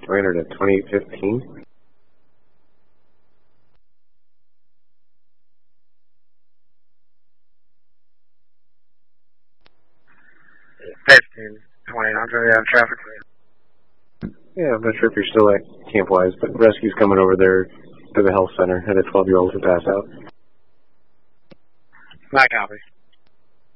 I entered at 28:15. I'm going to have traffic. Yeah, I'm not sure if you're still at Camp Wise, but rescue's coming over there to the health center. Had a 12-year-old who passed out. My copy.